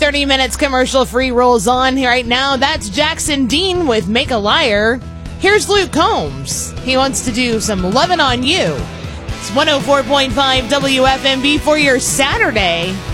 30 minutes commercial-free rolls on here right now. That's Jackson Dean with Make a Liar. Here's Luke Combs. He wants to do some Lovin' on You. It's 104.5 WFMB for your Saturday.